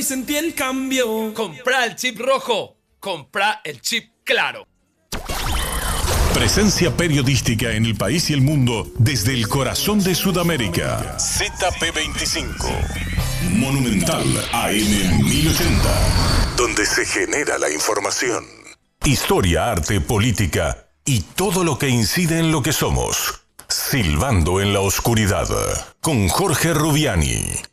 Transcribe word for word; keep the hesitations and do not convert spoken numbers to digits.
Sentí el cambio. Comprá el chip rojo. Comprá el chip claro. Presencia periodística en el país y el mundo desde el corazón de Sudamérica. Z P veinticinco. Monumental A M mil ochenta. Donde se genera la información. Historia, arte, política y todo lo que incide en lo que somos. Silbando en la oscuridad. Con Jorge Rubiani.